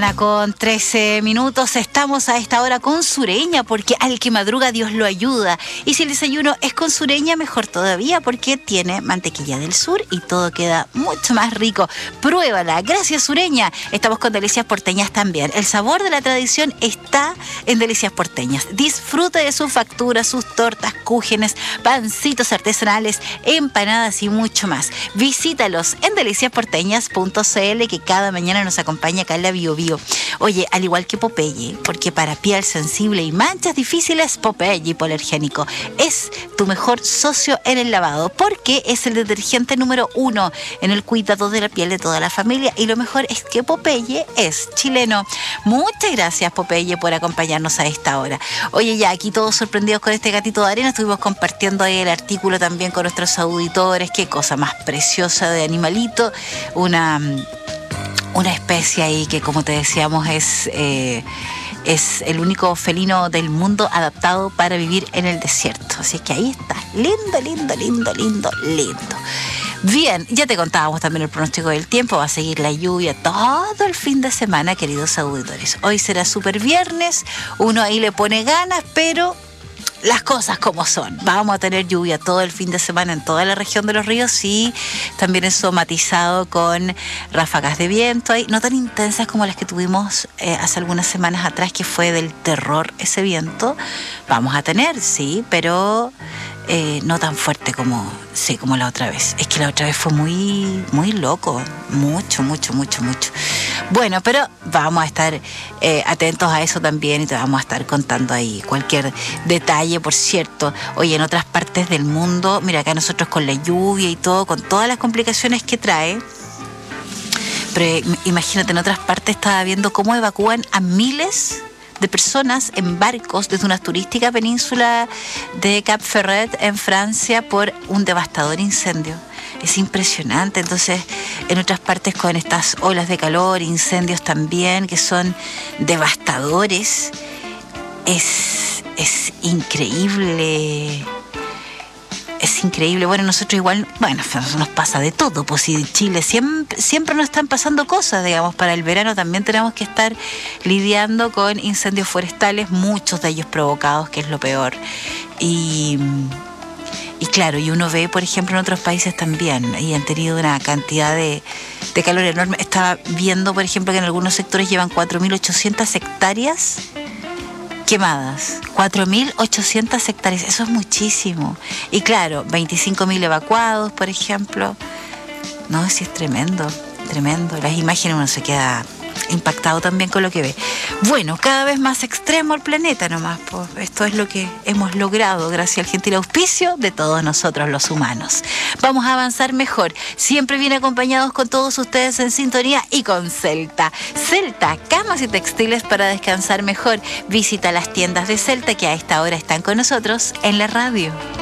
Con 13 minutos estamos a esta hora con Sureña, porque al que madruga Dios lo ayuda. Y si el desayuno es con Sureña, mejor todavía, porque tiene mantequilla del sur y todo queda mucho más rico. Pruébala. Gracias, Sureña. Estamos con Delicias Porteñas también. El sabor de la tradición está en Delicias Porteñas. Disfrute de sus facturas, sus tortas, cúgenes, pancitos artesanales, empanadas y mucho más. Visítalos en deliciasporteñas.cl, que cada mañana nos acompaña acá en la Bio Bio. Oye, al igual que Popeye, porque para piel sensible y manchas difíciles, Popeye hipoalergénico es tu mejor socio en el lavado, porque es el detergente número 1 en el cuidado de la piel de toda la familia, y lo mejor es que Popeye es chileno. Muchas gracias, Popeye, por acompañarnos a esta hora. Oye, ya aquí todos sorprendidos con este gatito de arena, estuvimos compartiendo ahí el artículo también con nuestros auditores. Qué cosa más preciosa de animalito, una especie ahí que, como te decíamos, es el único felino del mundo adaptado para vivir en el desierto. Así que ahí está, lindo. Bien, ya te contábamos también el pronóstico del tiempo. Va a seguir la lluvia todo el fin de semana, queridos auditores. Hoy será súper viernes, uno ahí le pone ganas, pero las cosas como son. Vamos a tener lluvia todo el fin de semana en toda la región de los ríos, y también eso matizado con ráfagas de viento, ahí, no tan intensas como las que tuvimos hace algunas semanas atrás, que fue del terror ese viento. Vamos a tener, sí, pero no tan fuerte como la otra vez. Es que la otra vez fue muy loco, mucho. Bueno, pero vamos a estar atentos a eso también, y te vamos a estar contando ahí cualquier detalle. Por cierto, oye, en otras partes del mundo, mira, acá nosotros con la lluvia y todo, con todas las complicaciones que trae, pero imagínate, en otras partes estaba viendo cómo evacúan a miles de personas en barcos desde una turística península de Cap Ferret en Francia por un devastador incendio. Es impresionante. Entonces, en otras partes, con estas olas de calor, incendios también, que son devastadores, es increíble. Es increíble. Bueno, nosotros igual, nos pasa de todo. Pues si Chile siempre nos están pasando cosas, digamos, para el verano también tenemos que estar lidiando con incendios forestales, muchos de ellos provocados, que es lo peor. Y claro, y uno ve, por ejemplo, en otros países también, y han tenido una cantidad de calor enorme. Estaba viendo, por ejemplo, que en algunos sectores llevan 4.800 hectáreas quemadas. 4.800 hectáreas, eso es muchísimo. Y claro, 25.000 evacuados, por ejemplo. No, sí, es tremendo. Las imágenes, uno se queda impactado también con lo que ve. Bueno, cada vez más extremo el planeta nomás, pues esto es lo que hemos logrado gracias al gentil auspicio de todos nosotros los humanos. Vamos a avanzar mejor, siempre bien acompañados con todos ustedes en sintonía, y con Celta, camas y textiles para descansar mejor. Visita las tiendas de Celta, que a esta hora están con nosotros en la radio.